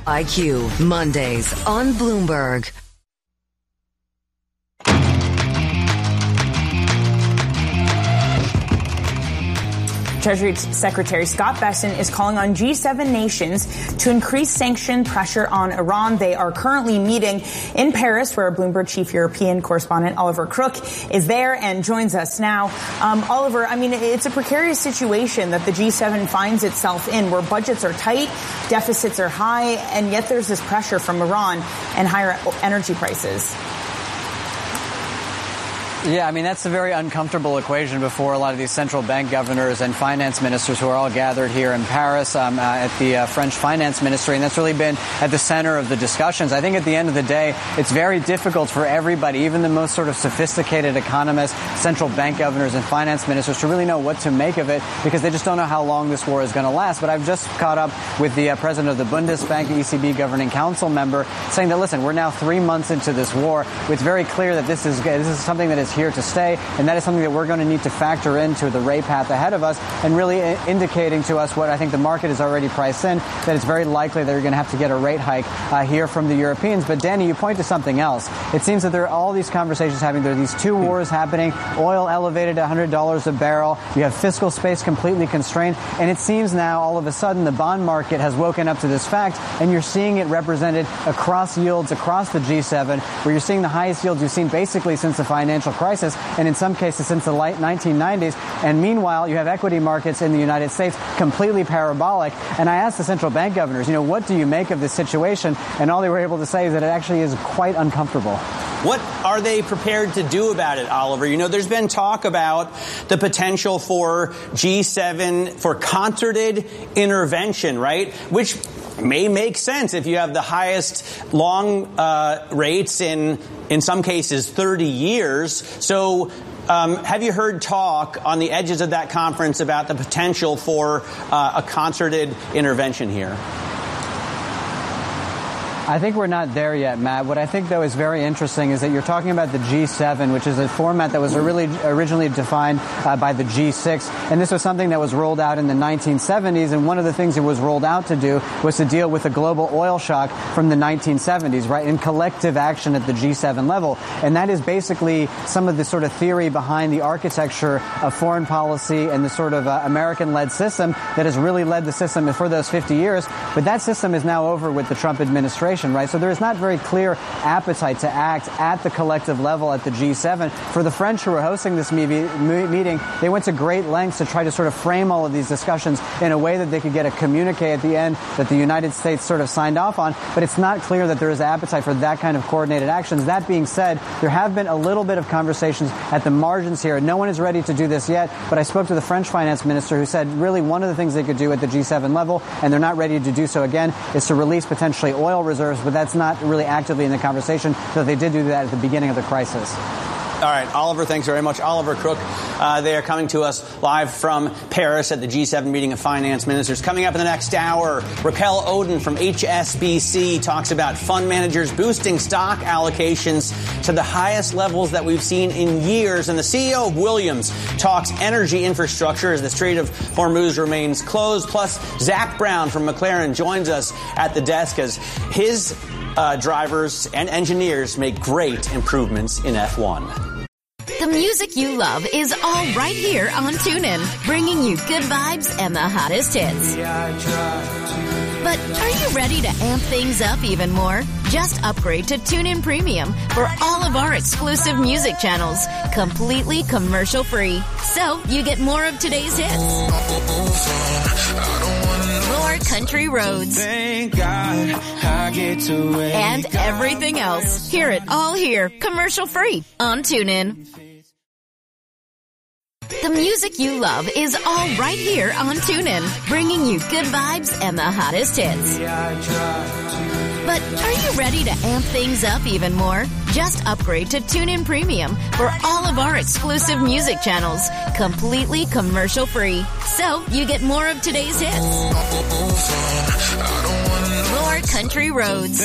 IQ, Mondays on Bloomberg. Treasury Secretary Scott Bessent is calling on G7 nations to increase sanction pressure on Iran. They are currently meeting in Paris, where Bloomberg chief European correspondent Oliver Crook is there and joins us now. Oliver, I mean, it's a precarious situation that the G7 finds itself in, where budgets are tight, deficits are high, and yet there's this pressure from Iran and higher energy prices. Yeah, I mean, that's a very uncomfortable equation before a lot of these central bank governors and finance ministers who are all gathered here in Paris at the French finance ministry. And that's really been at the center of the discussions. I think at the end of the day, it's very difficult for everybody, even the most sort of sophisticated economists, central bank governors and finance ministers, to really know what to make of it, because they just don't know how long this war is going to last. But I've just caught up with the president of the Bundesbank, the ECB governing council member, saying that, listen, we're now 3 months into this war. It's very clear that this is something that is here to stay, and that is something that we're going to need to factor into the rate path ahead of us, and really indicating to us what I think the market is already priced in, that it's very likely that you're going to have to get a rate hike here from the Europeans. But Danny, you point to something else. It seems that there are all these conversations happening. There are these two wars happening, oil elevated at $100 a barrel. You have fiscal space completely constrained, and it seems now all of a sudden the bond market has woken up to this fact, and you're seeing it represented across yields across the G7, where you're seeing the highest yields you've seen basically since the financial crisis, and in some cases since the late 1990s. And meanwhile, you have equity markets in the United States completely parabolic. And I asked the central bank governors, what do you make of this situation? And all they were able to say is that it actually is quite uncomfortable. What are they prepared to do about it, Oliver? There's been talk about the potential for G7 for concerted intervention, right? Which may make sense if you have the highest long rates in some cases 30 years. So have you heard talk on the edges of that conference about the potential for a concerted intervention here? I think we're not there yet, Matt. What I think, though, is very interesting is that you're talking about the G7, which is a format that was really originally defined by the G6. And this was something that was rolled out in the 1970s. And one of the things it was rolled out to do was to deal with the global oil shock from the 1970s, right, in collective action at the G7 level. And that is basically some of the sort of theory behind the architecture of foreign policy and the sort of American-led system that has really led the system for those 50 years. But that system is now over with the Trump administration. Right? So there is not very clear appetite to act at the collective level at the G7. For the French who are hosting this meeting, they went to great lengths to try to sort of frame all of these discussions in a way that they could get a communique at the end that the United States sort of signed off on. But it's not clear that there is appetite for that kind of coordinated actions. That being said, there have been a little bit of conversations at the margins here. No one is ready to do this yet, but I spoke to the French finance minister who said really one of the things they could do at the G7 level, and they're not ready to do so again, is to release potentially oil reserves. But that's not really actively in the conversation, though they did do that at the beginning of the crisis. All right, Oliver, thanks very much. Oliver Crook, they are coming to us live from Paris at the G7 meeting of finance ministers. Coming up in the next hour, Raquel Oden from HSBC talks about fund managers boosting stock allocations to the highest levels that we've seen in years. And the CEO of Williams talks energy infrastructure as the Strait of Hormuz remains closed. Plus, Zach Brown from McLaren joins us at the desk as his drivers and engineers make great improvements in F1. The music you love is all right here on TuneIn, bringing you good vibes and the hottest hits. But are you ready to amp things up even more? Just upgrade to TuneIn Premium for all of our exclusive music channels, completely commercial-free. So you get more of today's hits, more country roads, and everything else. Hear it all here, commercial-free on TuneIn. The music you love is all right here on TuneIn, bringing you good vibes and the hottest hits. But are you ready to amp things up even more? Just upgrade to TuneIn Premium for all of our exclusive music channels, completely commercial-free. So you get more of today's hits, more country roads,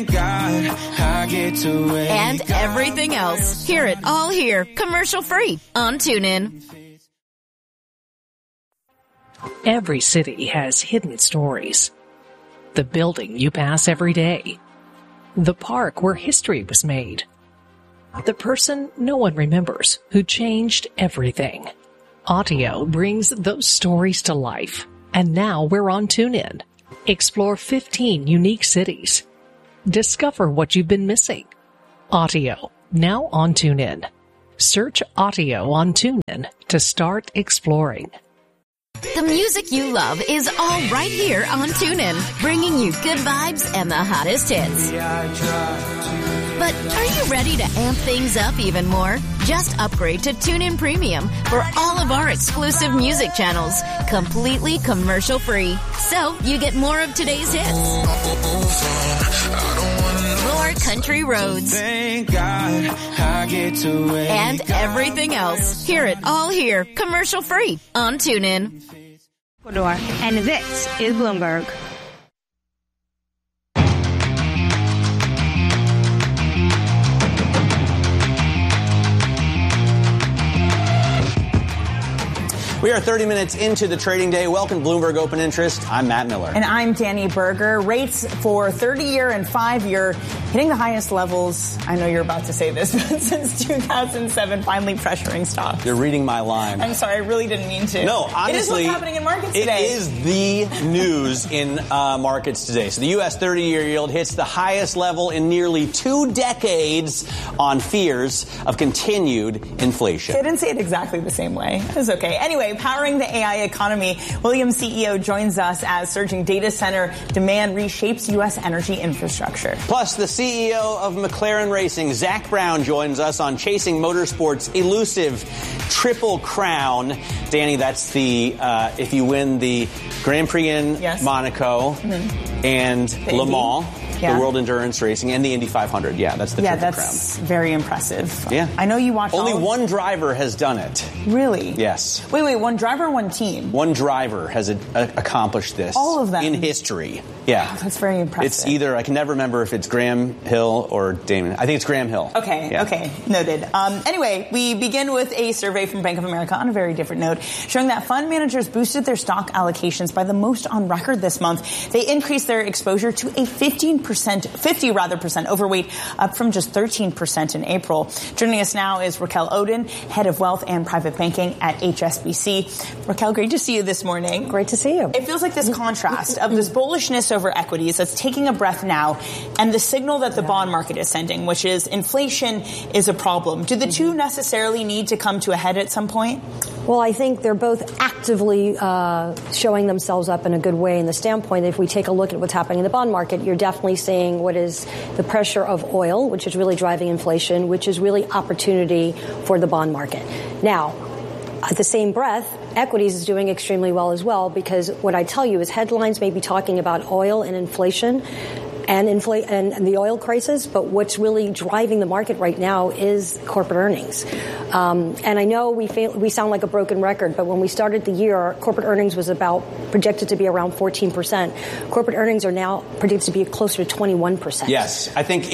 and everything else. Hear it all here, commercial-free on TuneIn. Every city has hidden stories. The building you pass every day. The park where history was made. The person no one remembers who changed everything. Audio brings those stories to life. And now we're on TuneIn. Explore 15 unique cities. Discover what you've been missing. Audio, now on TuneIn. Search Audio on TuneIn to start exploring. The music you love is all right here on TuneIn, bringing you good vibes and the hottest hits. But are you ready to amp things up even more? Just upgrade to TuneIn Premium for all of our exclusive music channels, completely commercial-free. So you get more of today's hits, more country roads, thank God I get to and everything else. Hear it all here, commercial-free on TuneIn. And this is Bloomberg. We are 30 minutes into the trading day. Welcome to Bloomberg Open Interest. I'm Matt Miller. And I'm Danny Berger. Rates for 30-year and 5-year hitting the highest levels, I know you're about to say this, but since 2007, finally pressuring stocks. You're reading my line. I'm sorry, I really didn't mean to. No, honestly. It is what's happening in markets today. It is the news in markets today. So the U.S. 30-year yield hits the highest level in nearly 2 decades on fears of continued inflation. I didn't say it exactly the same way. It's okay. Anyway, powering the AI economy, Williams CEO joins us as surging data center demand reshapes U.S. energy infrastructure. Plus, the CEO of McLaren Racing, Zach Brown, joins us on chasing motorsport's elusive Triple Crown. Danny, that's the if you win the Grand Prix in Monaco and Le Mans. Yeah. The World Endurance Racing and the Indy 500. Yeah, that's the Triple Crown. Yeah, that's very impressive. Yeah. I know you watch Only one driver has done it. Really? Yes. Wait, one driver or one team? One driver has accomplished this. All of them? In history. Yeah. Oh, that's very impressive. It's either, I can never remember if it's Graham Hill or Damon. I think it's Graham Hill. Okay, yeah. Okay, noted. Anyway, we begin with a survey from Bank of America on a very different note, showing that fund managers boosted their stock allocations by the most on record this month. They increased their exposure to a 50% overweight, up from just 13% in April. Joining us now is Raquel Odin, head of wealth and private banking at HSBC. Raquel, great to see you this morning. Great to see you. It feels like this contrast of this bullishness over equities that's taking a breath now and the signal that the bond market is sending, which is inflation is a problem. Do the two necessarily need to come to a head at some point? Well, I think they're both actively showing themselves up in a good way in the standpoint. If we take a look at what's happening in the bond market, you're definitely seeing what is the pressure of oil, which is really driving inflation, which is really opportunity for the bond market. Now, at the same breath, equities is doing extremely well as well, because what I tell you is headlines may be talking about oil and inflation and the oil crisis, but what's really driving the market right now is corporate earnings. And I know we sound like a broken record, but when we started the year, corporate earnings was projected to be around 14%. Corporate earnings are now predicted to be closer to 21%. Yes, I think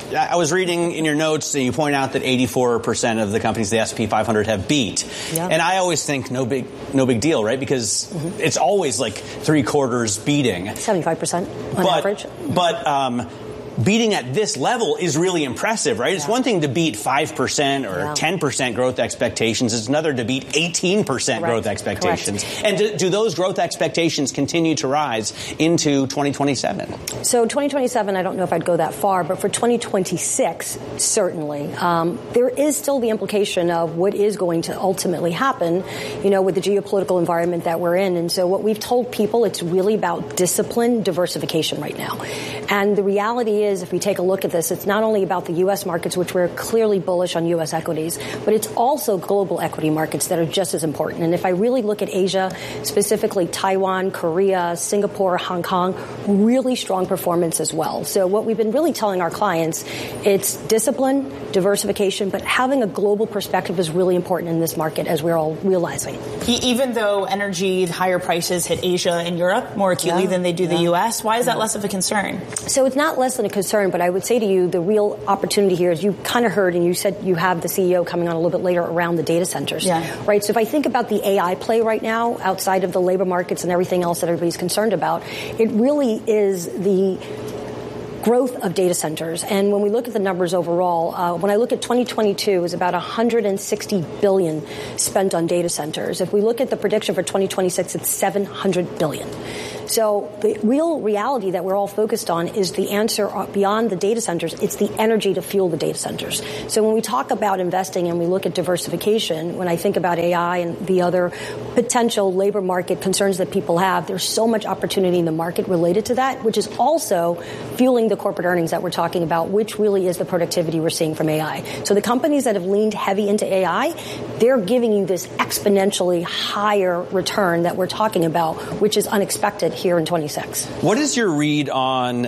I was reading in your notes that you point out that 84% of the companies the S&P 500 have beat, and I always think no big deal, right? Because it's always like 3/4 beating, 75% on average, but beating at this level is really impressive, right? Yeah. It's one thing to beat 5% or 10% growth expectations. It's another to beat 18% growth expectations. Correct. And do those growth expectations continue to rise into 2027? So 2027, I don't know if I'd go that far, but for 2026, certainly. There is still the implication of what is going to ultimately happen, with the geopolitical environment that we're in. And so what we've told people, it's really about discipline, diversification right now. And the reality is, if we take a look at this, it's not only about the U.S. markets, which we're clearly bullish on U.S. equities, but it's also global equity markets that are just as important. And if I really look at Asia, specifically Taiwan, Korea, Singapore, Hong Kong, really strong performance as well. So what we've been really telling our clients, it's discipline, diversification, but having a global perspective is really important in this market, as we're all realizing. Even though energy, higher prices hit Asia and Europe more acutely than they do the U.S., why is that less of a concern? So it's not less than a concern, but I would say to you the real opportunity here is you kind of heard, and you said you have the CEO coming on a little bit later around the data centers, right? So if I think about the AI play right now, outside of the labor markets and everything else that everybody's concerned about, it really is the growth of data centers. And when we look at the numbers overall, when I look at 2022, it was about $160 billion spent on data centers. If we look at the prediction for 2026, it's $700 billion. So the real reality that we're all focused on is the answer beyond the data centers. It's the energy to fuel the data centers. So when we talk about investing and we look at diversification, when I think about AI and the other potential labor market concerns that people have, there's so much opportunity in the market related to that, which is also fueling the corporate earnings that we're talking about, which really is the productivity we're seeing from AI. So the companies that have leaned heavy into AI, they're giving you this exponentially higher return that we're talking about, which is unexpected here in 26. What is your read on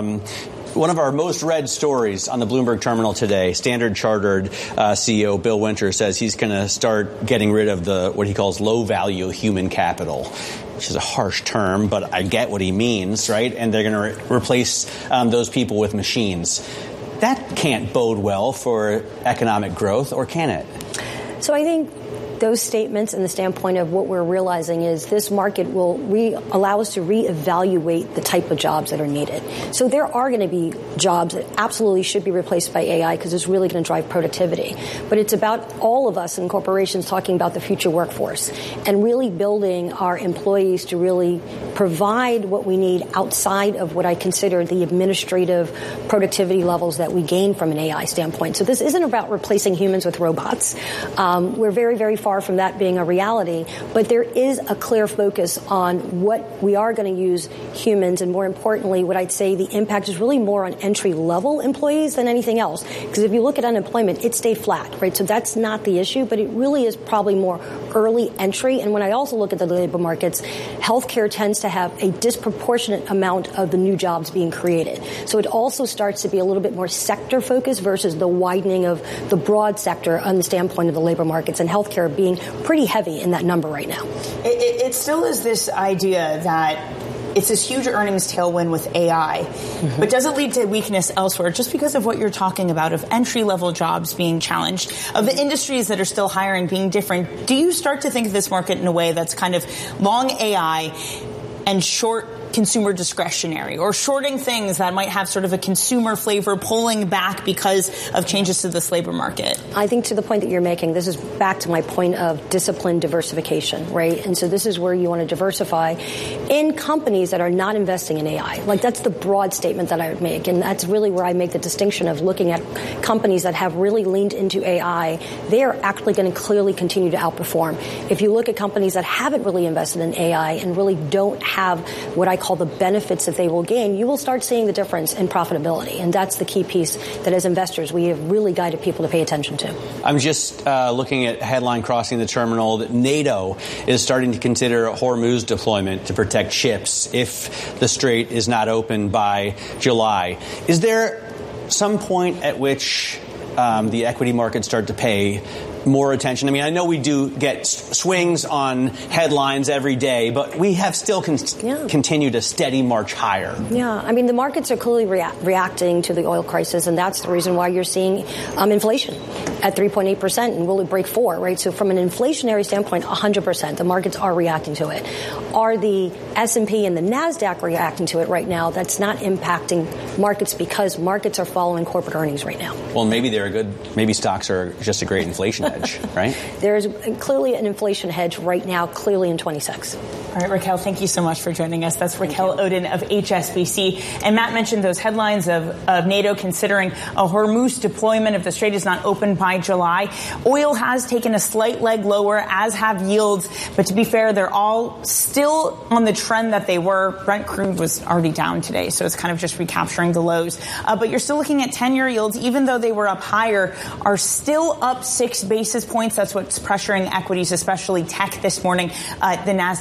one of our most read stories on the Bloomberg terminal today? Standard Chartered CEO Bill Winter says he's going to start getting rid of what he calls low-value human capital, which is a harsh term, but I get what he means, right? And they're going to replace those people with machines. That can't bode well for economic growth, or can it? So I think those statements and the standpoint of what we're realizing is this market will allow us to reevaluate the type of jobs that are needed. So there are going to be jobs that absolutely should be replaced by AI because it's really going to drive productivity. But it's about all of us in corporations talking about the future workforce and really building our employees to really provide what we need outside of what I consider the administrative productivity levels that we gain from an AI standpoint. So this isn't about replacing humans with robots. We're very, very far from that being a reality, but there is a clear focus on what we are going to use humans, and more importantly, what I'd say the impact is really more on entry-level employees than anything else. Because if you look at unemployment, it stayed flat, right? So that's not the issue, but it really is probably more early entry. And when I also look at the labor markets, healthcare tends to have a disproportionate amount of the new jobs being created. So it also starts to be a little bit more sector-focused versus the widening of the broad sector on the standpoint of the labor markets, and healthcare being pretty heavy in that number right now. It still is this idea that it's this huge earnings tailwind with AI, but does it lead to weakness elsewhere just because of what you're talking about, of entry-level jobs being challenged, of the industries that are still hiring being different? Do you start to think of this market in a way that's kind of long AI and short consumer discretionary, or shorting things that might have sort of a consumer flavor, pulling back because of changes to this labor market? I think to the point that you're making, this is back to my point of disciplined diversification, right? And so this is where you want to diversify in companies that are not investing in AI. Like, that's the broad statement that I would make. And that's really where I make the distinction of looking at companies that have really leaned into AI. They are actually going to clearly continue to outperform. If you look at companies that haven't really invested in AI and really don't have what I call the benefits that they will gain, you will start seeing the difference in profitability. And that's the key piece that as investors we have really guided people to pay attention to. I'm just looking at headline crossing the terminal that NATO is starting to consider a Hormuz deployment to protect ships if the strait is not open by July. Is there some point at which the equity markets start to pay more attention? I mean, I know we do get swings on headlines every day, but we have still continued a steady march higher. Yeah, I mean, the markets are clearly reacting to the oil crisis, and that's the reason why you're seeing inflation at 3.8%, and will it break 4%, right? So from an inflationary standpoint, 100%, the markets are reacting to it. Are the S&P and the NASDAQ reacting to it right now? That's not impacting markets because markets are following corporate earnings right now. Well, maybe stocks are just a great inflation hedge, right? There is clearly an inflation hedge right now, clearly in 26. All right, Raquel, thank you so much for joining us. That's Raquel Odin of HSBC. And Matt mentioned those headlines of NATO considering a Hormuz deployment if the strait is not open by July. Oil has taken a slight leg lower, as have yields. But to be fair, they're all still on the trend that they were. Brent crude was already down today, so it's kind of just recapturing the lows. But you're still looking at 10-year yields, even though they were up higher, are still up 6 basis points. That's what's pressuring equities, especially tech this morning. The NASDAQ down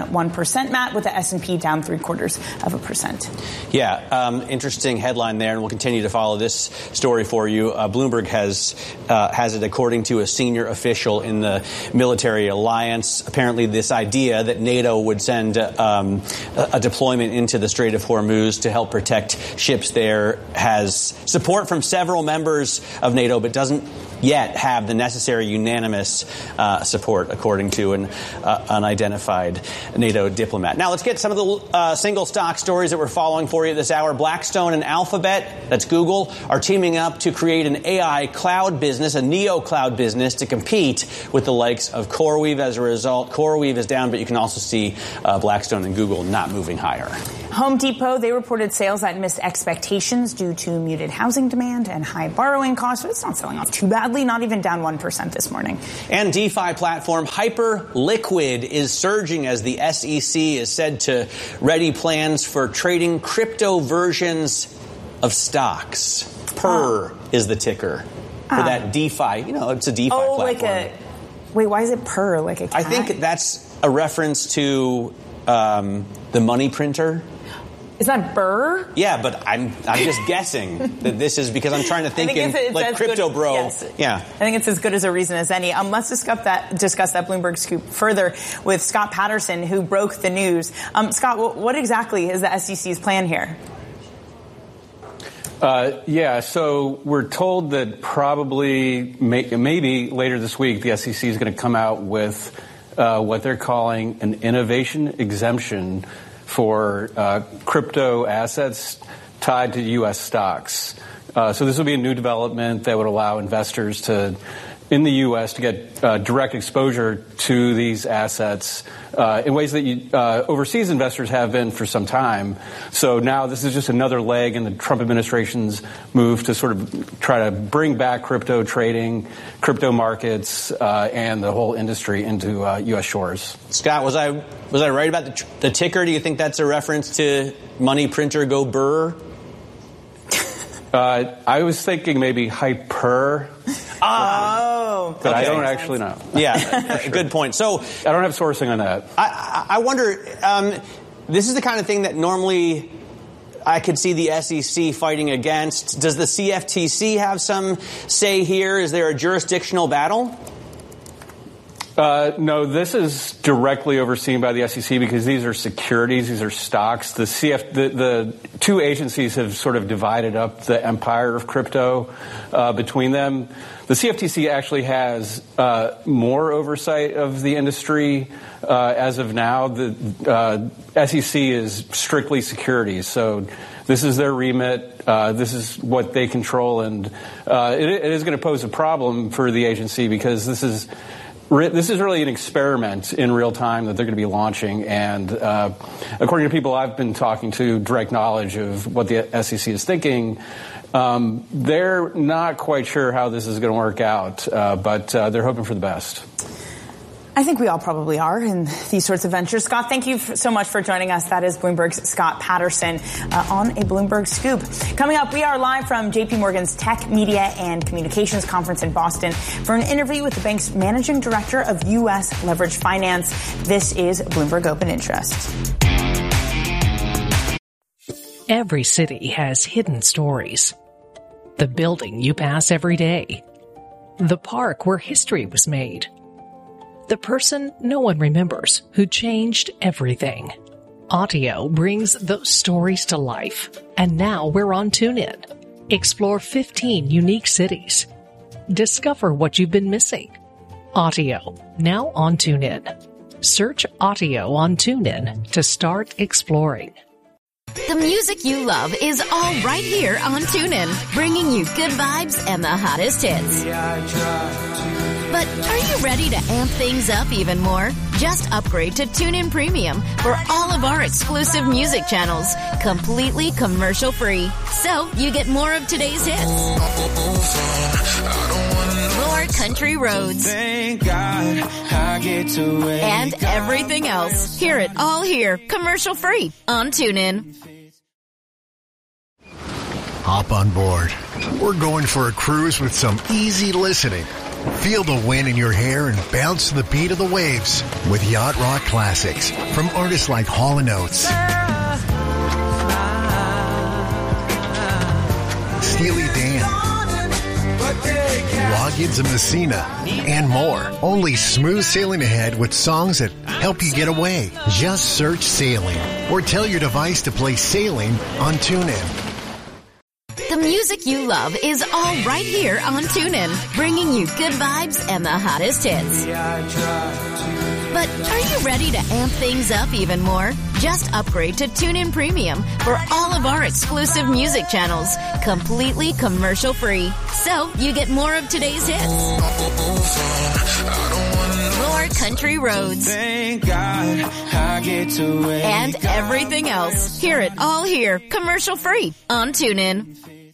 1%, Matt, with the S&P down 0.75%. Yeah, interesting headline there, and we'll continue to follow this story for you. Bloomberg has it according to a senior official in the military alliance. Apparently, this idea that NATO would send a deployment into the Strait of Hormuz to help protect ships there has support from several members of NATO, but doesn't yet have the necessary unanimous support, according to an unidentified NATO diplomat. Now, let's get some of the single stock stories that we're following for you this hour. Blackstone and Alphabet, that's Google, are teaming up to create an AI cloud business, a neo-cloud business, to compete with the likes of CoreWeave. As a result, CoreWeave is down, but you can also see Blackstone and Google not moving higher. Home Depot, they reported sales that missed expectations due to muted housing demand and high borrowing costs. But it's not selling off too badly, not even down 1% this morning. And DeFi platform Hyperliquid is surging as the SEC is said to ready plans for trading crypto versions of stocks. PER is the ticker for that DeFi. You know, it's a DeFi platform. Wait, why is it PER, like a cat? I think that's a reference to the money printer. Is that Burr? Yeah, but I'm just guessing that this is because I'm trying to think like Crypto Bro. Yes. Yeah. I think it's as good as a reason as any. Let's discuss that Bloomberg scoop further with Scott Patterson, who broke the news. Scott, what exactly is the SEC's plan here? So we're told that probably maybe later this week the SEC is going to come out with what they're calling an innovation exemption for crypto assets tied to U.S. stocks. So this will be a new development that would allow investors in the U.S. to get direct exposure to these assets in ways that overseas investors have been for some time. So now this is just another leg in the Trump administration's move to sort of try to bring back crypto trading, crypto markets, and the whole industry into U.S. shores. Scott, was I right about the ticker? Do you think that's a reference to money printer Go Burr? I was thinking maybe Hyper. Oh, but I don't actually know. Yeah, sure. Good point. So I don't have sourcing on that. I wonder. This is the kind of thing that normally I could see the SEC fighting against. Does the CFTC have some say here? Is there a jurisdictional battle? No, this is directly overseen by the SEC because these are securities, these are stocks. The two agencies have sort of divided up the empire of crypto between them. The CFTC actually has more oversight of the industry as of now. The SEC is strictly securities, so this is their remit. This is what they control, and it is going to pose a problem for the agency because this is really an experiment in real time that they're going to be launching. And according to people I've been talking to, direct knowledge of what the SEC is thinking, they're not quite sure how this is going to work out, but they're hoping for the best. I think we all probably are in these sorts of ventures. Scott, thank you so much for joining us. That is Bloomberg's Scott Patterson on a Bloomberg Scoop. Coming up, we are live from JP Morgan's Tech, Media, and Communications Conference in Boston for an interview with the bank's Managing Director of U.S. Leveraged Finance. This is Bloomberg Open Interest. Every city has hidden stories. The building you pass every day. The park where history was made. The person no one remembers who changed everything. Audio brings those stories to life. And now we're on TuneIn. Explore 15 unique cities. Discover what you've been missing. Audio, now on TuneIn. Search Audio on TuneIn to start exploring. The music you love is all right here on TuneIn, bringing you good vibes and the hottest hits. But are you ready to amp things up even more? Just upgrade to TuneIn Premium for all of our exclusive music channels, completely commercial-free. So you get more of today's hits, more country roads, and everything else. Hear it all here, commercial-free on TuneIn. Hop on board. We're going for a cruise with some easy listening. Feel the wind in your hair and bounce to the beat of the waves with Yacht Rock Classics from artists like Hall & Oates, Steely Dan, Loggins and Messina, and more. Only smooth sailing ahead with songs that help you get away. Just search Sailing or tell your device to play Sailing on TuneIn. The music you love is all right here on TuneIn, bringing you good vibes and the hottest hits. But are you ready to amp things up even more? Just upgrade to TuneIn Premium for all of our exclusive music channels, completely commercial-free. So you get more of today's hits, more country roads, and everything else. Hear it all here, commercial-free on TuneIn.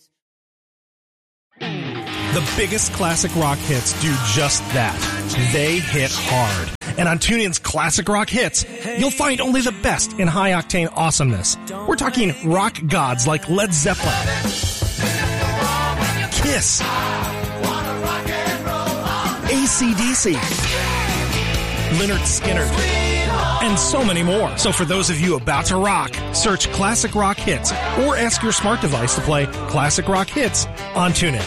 The biggest classic rock hits do just that. They hit hard. And on TuneIn's Classic Rock Hits, you'll find only the best in high-octane awesomeness. We're talking rock gods like Led Zeppelin, Kiss, AC/DC, Lynyrd Skynyrd, and so many more. So for those of you about to rock, search Classic Rock Hits or ask your smart device to play Classic Rock Hits on TuneIn.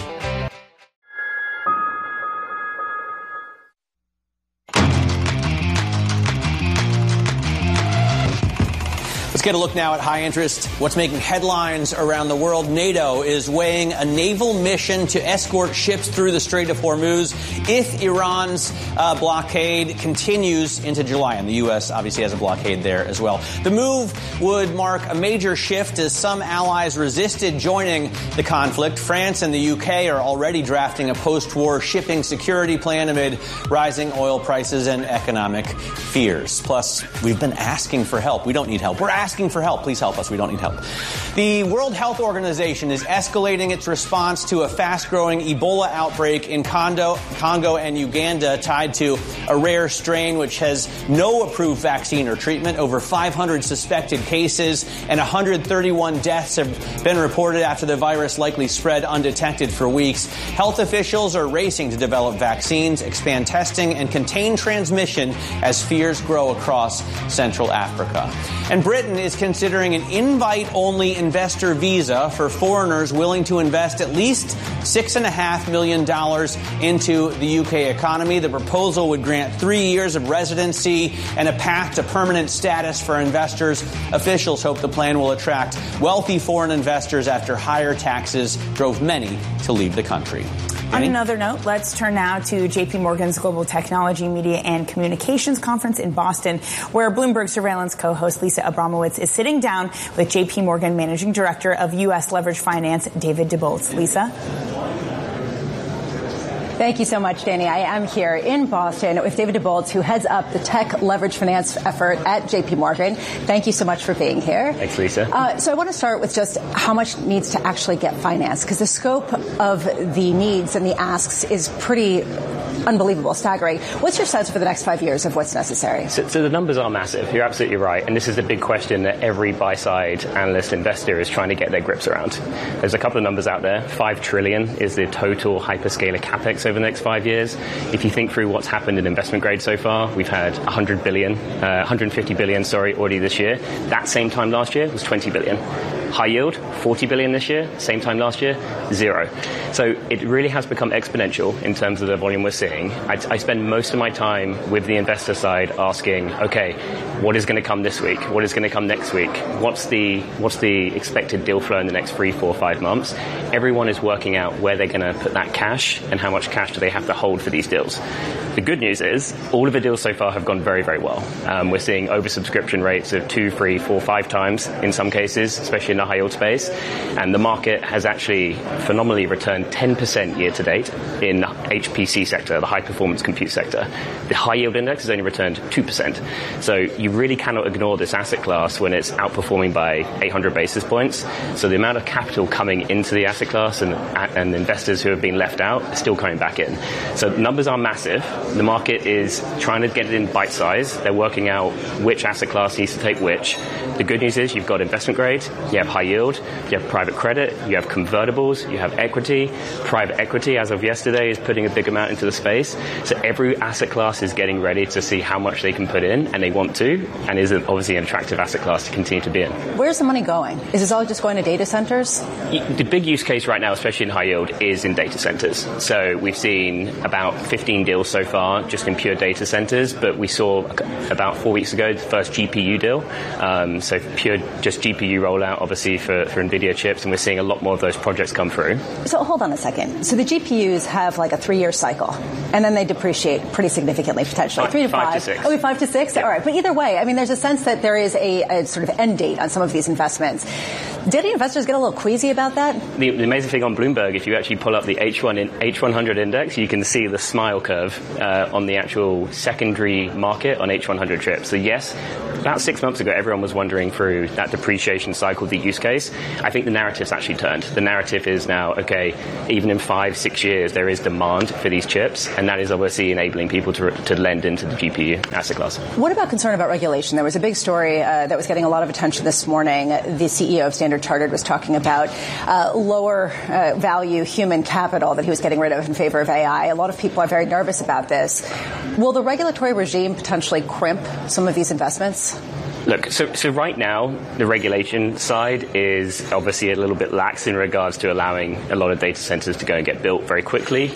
Let's get a look now at high interest. What's making headlines around the world? NATO is weighing a naval mission to escort ships through the Strait of Hormuz if Iran's blockade continues into July. And the U.S. obviously has a blockade there as well. The move would mark a major shift as some allies resisted joining the conflict. France and the U.K. are already drafting a post-war shipping security plan amid rising oil prices and economic fears. Plus, we've been asking for help. We don't need help. We're asking for help. Please help us. We don't need help. The World Health Organization is escalating its response to a fast-growing Ebola outbreak in Congo and Uganda tied to a rare strain which has no approved vaccine or treatment. Over 500 suspected cases and 131 deaths have been reported after the virus likely spread undetected for weeks. Health officials are racing to develop vaccines, expand testing, and contain transmission as fears grow across Central Africa. And Britain is considering an invite-only investor visa for foreigners willing to invest at least $6.5 million into the UK economy. The proposal would grant 3 years of residency and a path to permanent status for investors. Officials hope the plan will attract wealthy foreign investors after higher taxes drove many to leave the country. On another note, let's turn now to JP Morgan's Global Technology, Media, and Communications Conference in Boston, where Bloomberg Surveillance co-host Lisa Abramowitz is sitting down with JP Morgan Managing Director of U.S. Leveraged Finance, David DeBoltz. Lisa? Thank you so much, Danny. I am here in Boston with David DeBoltz, who heads up the tech leverage finance effort at JP Morgan. Thank you so much for being here. Thanks, Lisa. So I want to start with just how much needs to actually get financed, because the scope of the needs and the asks is pretty unbelievable, staggering. What's your sense for the next 5 years of what's necessary? So the numbers are massive. You're absolutely right. And this is the big question that every buy-side analyst investor is trying to get their grips around. There's a couple of numbers out there. $5 trillion is the total hyperscaler capex over the next 5 years. If you think through what's happened in investment grade so far, we've had $150 billion, already this year. That same time last year was $20 billion. High yield, $40 billion this year. Same time last year, $0. So it really has become exponential in terms of the volume we're seeing. I spend most of my time with the investor side asking, okay, what is going to come this week? What is going to come next week? What's the expected deal flow in the next 3, 4, 5 months? Everyone is working out where they're going to put that cash and how much cash do they have to hold for these deals. The good news is all of the deals so far have gone very, very well. We're seeing oversubscription rates of 2, 3, 4, 5 times in some cases, especially in the high yield space. And the market has actually phenomenally returned 10% year to date in the HPC sector, the high performance compute sector. The high yield index has only returned 2%. So you really cannot ignore this asset class when it's outperforming by 800 basis points. So the amount of capital coming into the asset class and investors who have been left out are still coming back in. So numbers are massive. The market is trying to get it in bite size. They're working out which asset class needs to take which. The good news is you've got investment grade, you have high yield, you have private credit, you have convertibles, you have equity. Private equity, as of yesterday, is putting a big amount into the space. So every asset class is getting ready to see how much they can put in, and they want to, and is obviously an attractive asset class to continue to be in. Where's the money going? Is this all just going to data centers? The big use case right now, especially in high yield, is in data centers. So we've seen about 15 deals so far just in pure data centers, but we saw about 4 weeks ago the first GPU deal. So pure just GPU rollout, obviously, for NVIDIA chips, and we're seeing a lot more of those projects come through. So hold on a second. So the GPUs have like a 3-year cycle, and then they depreciate pretty significantly, potentially. 3 to 5. 5 to 6. Oh, 5 to 6? Yeah. All right. But either way, I mean, there's a sense that there is a sort of end date on some of these investments. Did investors get a little queasy about that? The amazing thing on Bloomberg, if you actually pull up the H100 index, you can see the smile curve on the actual secondary market on H100 chips. So yes, about 6 months ago, everyone was wondering through that depreciation cycle, the use case. I think the narrative's actually turned. The narrative is now, okay, even in 5-6 years, there is demand for these chips, and that is obviously enabling people to lend into the GPU asset class. What about concern about regulation? There was a big story that was getting a lot of attention this morning. The CEO of Standard Chartered was talking about lower value human capital that he was getting rid of in favor of AI. A lot of people are very nervous about this. Will the regulatory regime potentially crimp some of these investments? Look, so right now, the regulation side is obviously a little bit lax in regards to allowing a lot of data centers to go and get built very quickly,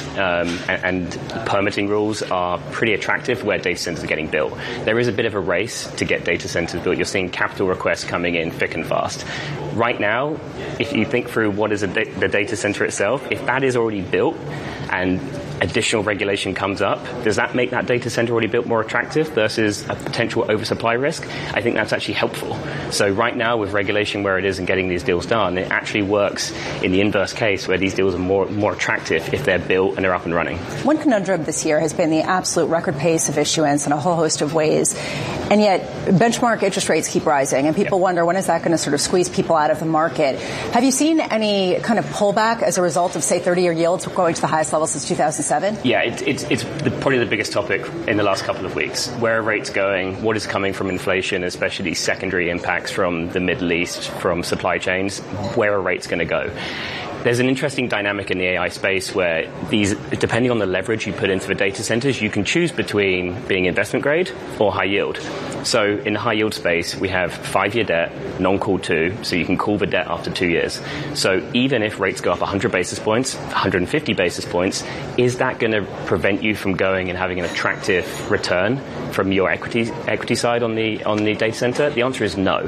and permitting rules are pretty attractive where data centers are getting built. There is a bit of a race to get data centers built. You're seeing capital requests coming in thick and fast. Right now, if you think through what is the data center itself, if that is already built and additional regulation comes up, does that make that data center already built more attractive versus a potential oversupply risk? I think that's actually helpful. So right now, with regulation where it is and getting these deals done, it actually works in the inverse case where these deals are more attractive if they're built and they're up and running. One conundrum this year has been the absolute record pace of issuance in a whole host of ways, and yet benchmark interest rates keep rising, and people wonder when is that going to sort of squeeze people out of the market. Have you seen any kind of pullback as a result of, say, 30-year yields going to the highest level since 2007? Yeah, it's probably the biggest topic in the last couple of weeks. Where are rates going? What is coming from inflation, especially these secondary impacts from the Middle East, from supply chains? Where are rates going to go? There's an interesting dynamic in the AI space where these, depending on the leverage you put into the data centers, you can choose between being investment grade or high yield. So in the high yield space, we have 5-year debt, non-called 2, so you can call the debt after 2 years. So even if rates go up 100 basis points, 150 basis points, is that going to prevent you from going and having an attractive return from your equity side on the data center? The answer is no.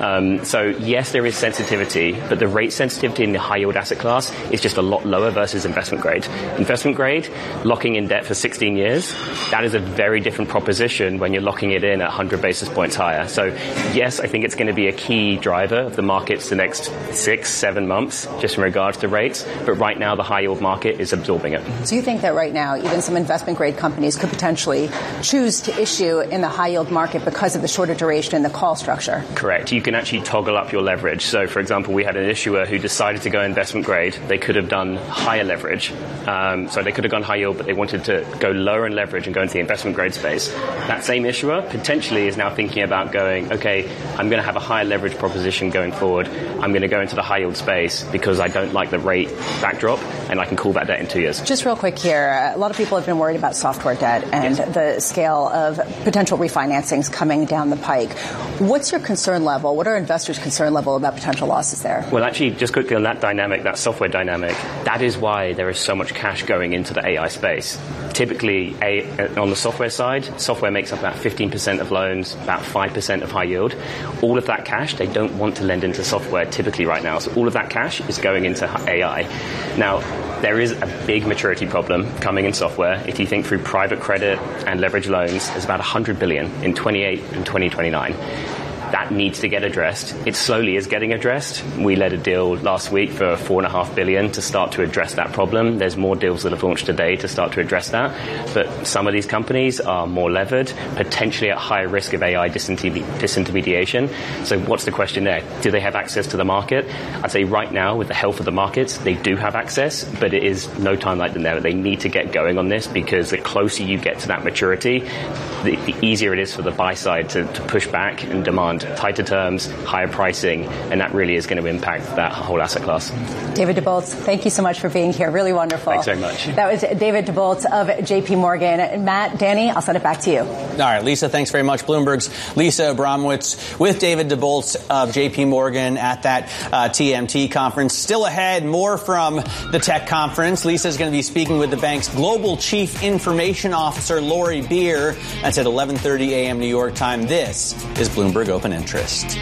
So yes, there is sensitivity, but the rate sensitivity in the high yield asset class is just a lot lower versus investment grade. Investment grade, locking in debt for 16 years, that is a very different proposition when you're locking it in at 100 basis points higher. So yes, I think it's going to be a key driver of the markets the next 6-7 months, just in regards to rates. But right now, the high yield market is absorbing it. So you think that right now, even some investment grade companies could potentially choose to issue in the high yield market because of the shorter duration and the call structure? Correct. You can actually toggle up your leverage. So for example, we had an issuer who decided to go investment grade. They could have done higher leverage. So they could have gone high yield, but they wanted to go lower in leverage and go into the investment grade space. That same issuer potentially is now thinking about going, okay, I'm going to have a higher leverage proposition going forward. I'm going to go into the high yield space because I don't like the rate backdrop, and I can call that debt in 2 years. Just real quick here, a lot of people have been worried about software debt and the scale of potential refinancings coming down the pike. What's your concern level? What are investors' concern level about potential losses there? Well, actually, just quickly on that dynamic, that software dynamic, that is why there is so much cash going into the AI space. Typically, on the software side, software makes up about 15% of loans, about 5% of high yield. All of that cash, they don't want to lend into software typically right now. So all of that cash is going into AI. Now, there is a big maturity problem coming in software. If you think through private credit and leverage loans, there's about $100 billion in 28 and 2029. That needs to get addressed. It slowly is getting addressed. We led a deal last week for $4.5 billion to start to address that problem. There's more deals that have launched today to start to address that. But some of these companies are more levered, potentially at higher risk of AI disintermediation. So what's the question there? Do they have access to the market? I'd say right now, with the health of the markets, they do have access, but it is no time like the now. They need to get going on this because the closer you get to that maturity, the easier it is for the buy side to push back and demand tighter terms, higher pricing, and that really is going to impact that whole asset class. David DeBoltz, thank you so much for being here. Really wonderful. Thanks very much. That was David DeBoltz of JP Morgan. Matt, Danny, I'll send it back to you. All right, Lisa, thanks very much. Bloomberg's Lisa Abramowitz with David DeBoltz of JP Morgan at that TMT conference. Still ahead, more from the tech conference. Lisa's going to be speaking with the bank's Global Chief Information Officer, Lori Beer. That's at 11:30 a.m. New York time. This is Bloomberg Open Interest.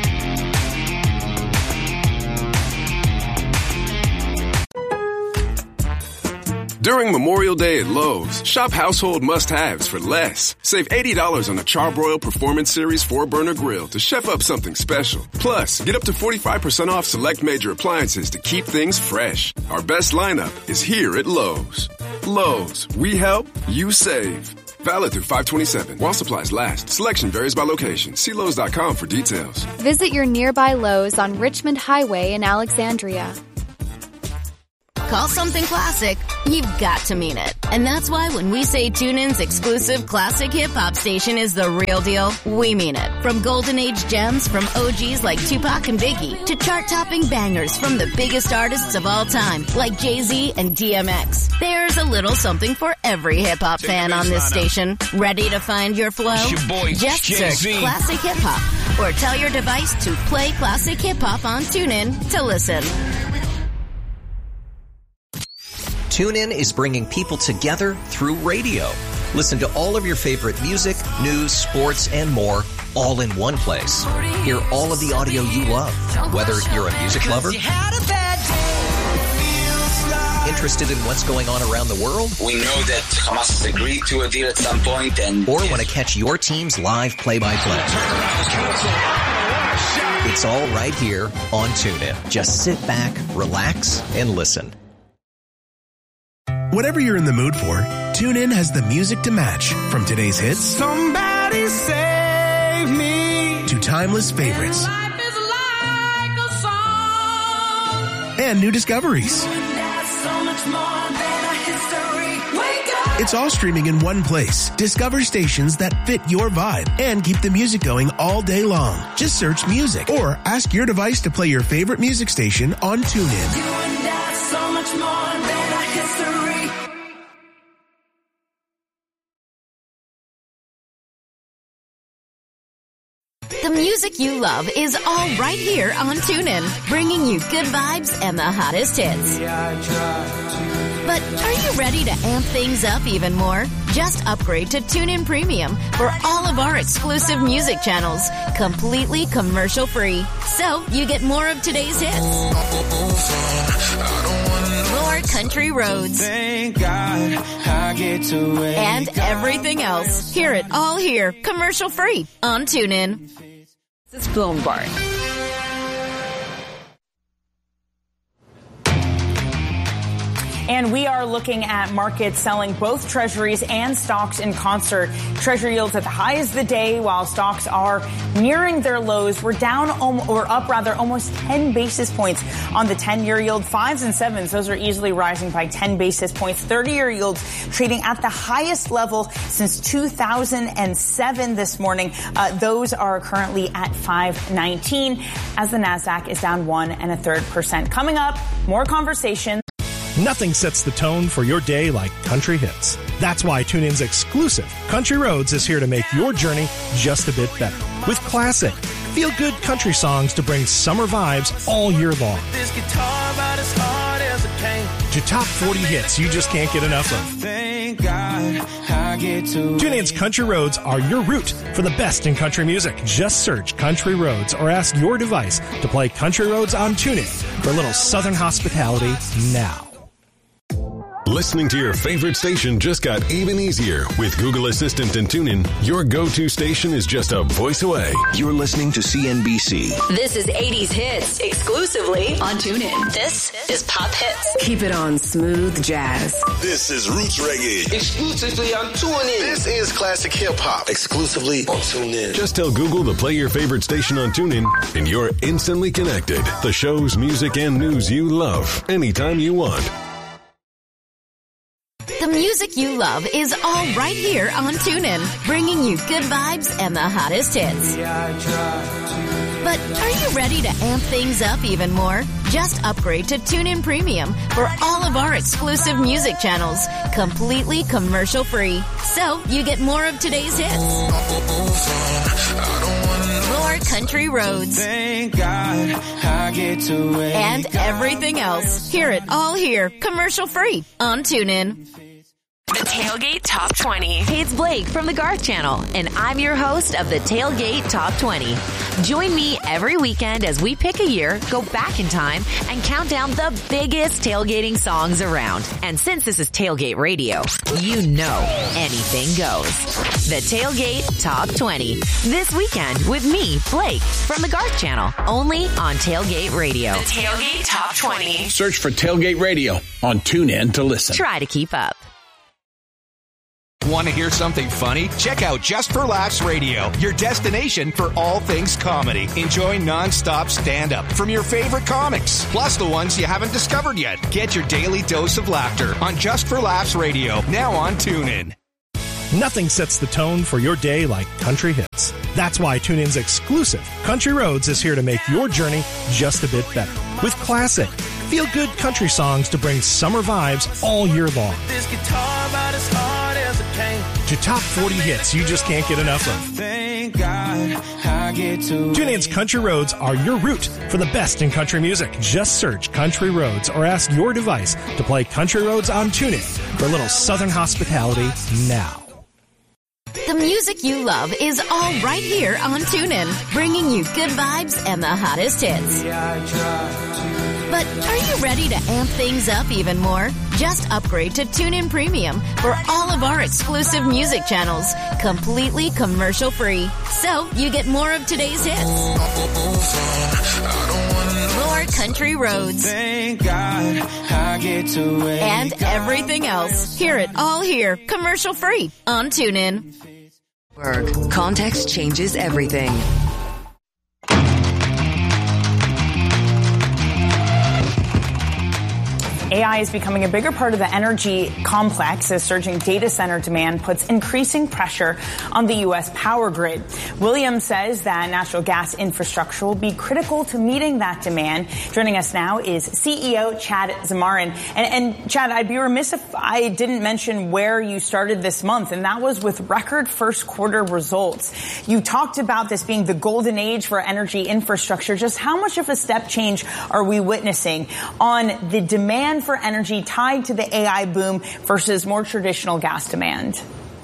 During Memorial Day at Lowe's, shop household must-haves for less. Save $80 on a Charbroil Performance Series 4-burner grill to chef up something special. Plus, get up to 45% off select major appliances to keep things fresh. Our best lineup is here at Lowe's. Lowe's, we help, you save. Valid through 5/27. While supplies last. Selection varies by location. See Lowe's.com for details. Visit your nearby Lowe's on Richmond Highway in Alexandria. Call something classic, you've got to mean it. And that's why when we say TuneIn's exclusive classic hip-hop station is the real deal, we mean it. From golden age gems from OGs like Tupac and Biggie to chart-topping bangers from the biggest artists of all time like Jay-Z and DMX. There's a little something for every hip-hop fan on this station. Ready to find your flow? Just search Classic Hip-Hop or tell your device to play Classic Hip-Hop on TuneIn to listen. TuneIn is bringing people together through radio. Listen to all of your favorite music, news, sports, and more, all in one place. Hear all of the audio you love, whether you're a music lover, interested in what's going on around the world, we know that Hamas has agreed to a deal at some point, or want to catch your team's live play-by-play. It's all right here on TuneIn. Just sit back, relax, and listen. Whatever you're in the mood for, TuneIn has the music to match. From today's hits, Somebody Save Me, to timeless favorites, Life is like a song. And new discoveries. So much more than a history. Wake up. It's all streaming in one place. Discover stations that fit your vibe and keep the music going all day long. Just search music or ask your device to play your favorite music station on TuneIn. You and I, so much more than a history. The music you love is all right here on TuneIn, bringing you good vibes and the hottest hits. But are you ready to amp things up even more? Just upgrade to TuneIn Premium for all of our exclusive music channels, completely commercial-free. So you get more of today's hits, more country roads, Thank God I get to wake and everything else. Hear it all here, commercial-free on TuneIn. This is Bloomberg. And we are looking at markets selling both treasuries and stocks in concert. Treasury yields at the highs of the day, while stocks are nearing their lows. We're down or up almost 10 basis points on the 10-year yield. 5s and 7s, those are easily rising by 10 basis points. 30-year yields trading at the highest level since 2007 this morning. Those are currently at 5.19 as the Nasdaq is down 1 1/3%. Coming up, more conversation. Nothing sets the tone for your day like country hits. That's why TuneIn's exclusive Country Roads is here to make your journey just a bit better. With classic, feel-good country songs to bring summer vibes all year long. this guitar about as hard as it came. To top 40 hits you just can't get enough of. Thank God I get to TuneIn's Country Roads are your route for the best in country music. Just search Country Roads or ask your device to play Country Roads on TuneIn for a little Southern hospitality now. Listening to your favorite station just got even easier. With Google Assistant and TuneIn, your go-to station is just a voice away. You're listening to CNBC. This is 80s Hits, exclusively on TuneIn. This is Pop Hits. Keep it on Smooth Jazz. This is Roots Reggae. Exclusively on TuneIn. This is Classic Hip Hop. Exclusively on TuneIn. Just tell Google to play your favorite station on TuneIn, and you're instantly connected. The shows, music, and news you love, anytime you want. The music you love is all right here on TuneIn, bringing you good vibes and the hottest hits. But are you ready to amp things up even more? Just upgrade to TuneIn Premium for all of our exclusive music channels, completely commercial-free. So you get more of today's hits, more country roads, Thank God I get to wake and everything else. Hear it all here, commercial-free on TuneIn. The Tailgate Top 20. Hey, it's Blake from the Garth Channel, and I'm your host of the Tailgate Top 20. Join me every weekend as we pick a year, go back in time, and count down the biggest tailgating songs around. And since this is Tailgate Radio, you know anything goes. The Tailgate Top 20. This weekend with me, Blake, from the Garth Channel, only on Tailgate Radio. The Tailgate Top 20. Search for Tailgate Radio on TuneIn to listen. Try to keep up. Want to hear something funny? Check out Just for Laughs Radio, your destination for all things comedy. Enjoy non-stop stand-up from your favorite comics, plus the ones you haven't discovered yet. Get your daily dose of laughter on Just for Laughs Radio, now on TuneIn. Nothing sets the tone for your day like country hits. That's why TuneIn's exclusive Country Roads is here to make your journey just a bit better. With classic, feel-good country songs to bring summer vibes all year long. this guitar about as hard as it can. To top 40 hits you just can't get enough of. Thank God I get to TuneIn's Country Roads are your route for the best in country music. Just search Country Roads or ask your device to play Country Roads on TuneIn for a little Southern hospitality now. The music you love is all right here on TuneIn, bringing you good vibes and the hottest hits. But are you ready to amp things up even more? Just upgrade to TuneIn Premium for all of our exclusive music channels, completely commercial-free. So you get more of today's hits, more country roads, Thank God I get to wake and everything else. Hear it all here, commercial-free on TuneIn. Context changes everything. AI is becoming a bigger part of the energy complex as surging data center demand puts increasing pressure on the U.S. power grid. Williams says that natural gas infrastructure will be critical to meeting that demand. Joining us now is CEO Chad Zamarin. And Chad, I'd be remiss if I didn't mention where you started this month, and that was with record first quarter results. You talked about this being the golden age for energy infrastructure. Just how much of a step change are we witnessing on the demand for energy tied to the AI boom versus more traditional gas demand?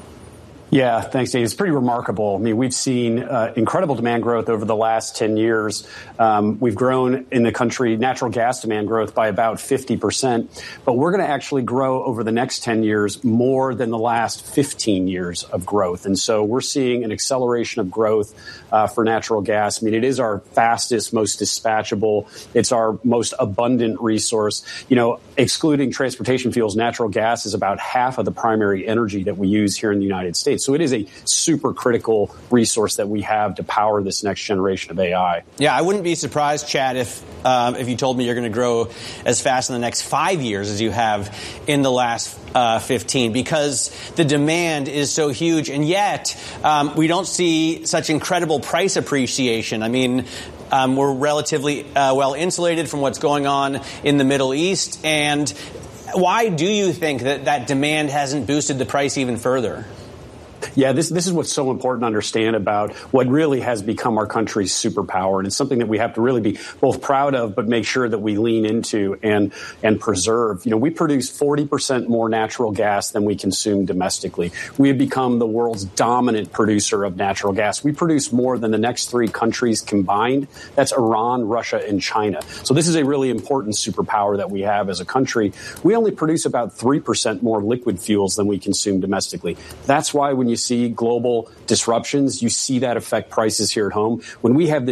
Yeah, thanks, Dave. It's pretty remarkable. I mean, we've seen incredible demand growth over the last 10 years. We've grown in the country natural gas demand growth by about 50%, but we're going to actually grow over the next 10 years more than the last 15 years of growth. And so we're seeing an acceleration of growth for natural gas. I mean, it is our fastest, most dispatchable. It's our most abundant resource. You know, excluding transportation fuels, natural gas is about half of the primary energy that we use here in the United States. So it is a super critical resource that we have to power this next generation of AI. Yeah, I wouldn't be surprised, Chad, if you told me you're going to grow as fast in the next 5 years as you have in the last 15, because the demand is so huge, and yet we don't see such incredible price appreciation. I mean, we're relatively well insulated from what's going on in the Middle East, and why do you think that demand hasn't boosted the price even further? Yeah, this is what's so important to understand about what really has become our country's superpower. And it's something that we have to really be both proud of, but make sure that we lean into and preserve. You know, we produce 40% more natural gas than we consume domestically. We have become the world's dominant producer of natural gas. We produce more than the next three countries combined. That's Iran, Russia, and China. So this is a really important superpower that we have as a country. We only produce about 3% more liquid fuels than we consume domestically. That's why when you see global disruptions, you see that affect prices here at home. When we have this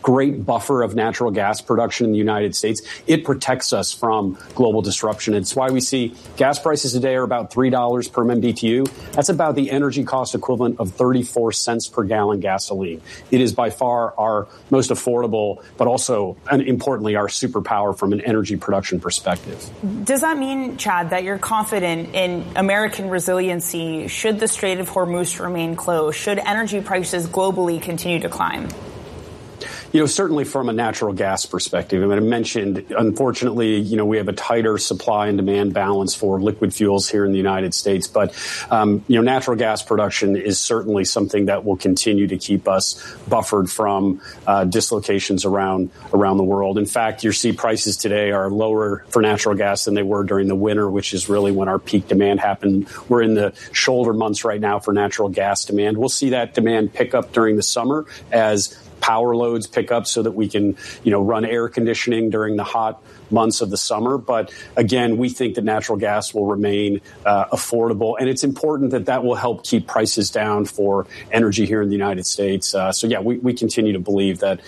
great buffer of natural gas production in the United States. It protects us from global disruption. It's why we see gas prices today are about $3 per MMBTU. That's about the energy cost equivalent of 34 cents per gallon gasoline. It is by far our most affordable, but also, and importantly, our superpower from an energy production perspective. Does that mean, Chad, that you're confident in American resiliency should the Strait of Hormuz remain closed? Should energy prices globally continue to climb? Certainly from a natural gas perspective. I mean, I mentioned, unfortunately, we have a tighter supply and demand balance for liquid fuels here in the United States. But, natural gas production is certainly something that will continue to keep us buffered from dislocations around the world. In fact, you see prices today are lower for natural gas than they were during the winter, which is really when our peak demand happened. We're in the shoulder months right now for natural gas demand. We'll see that demand pick up during the summer as power loads pick up so that we can, run air conditioning during the hot months of the summer. But again, we think that natural gas will remain affordable. And it's important that will help keep prices down for energy here in the United States. We continue to believe that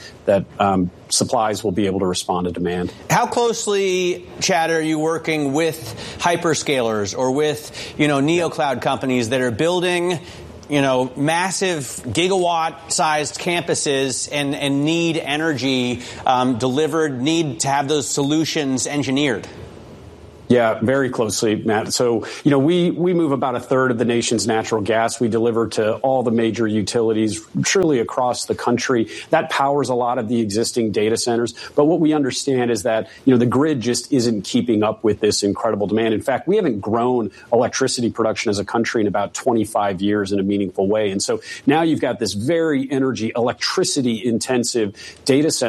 supplies will be able to respond to demand. How closely, Chad, are you working with hyperscalers or with, neocloud companies that are building massive gigawatt-sized campuses and need energy delivered, need to have those solutions engineered? Yeah, very closely, Matt. So, we move about a third of the nation's natural gas. We deliver to all the major utilities truly across the country. That powers a lot of the existing data centers. But what we understand is that, the grid just isn't keeping up with this incredible demand. In fact, we haven't grown electricity production as a country in about 25 years in a meaningful way. And so now you've got this very electricity intensive data center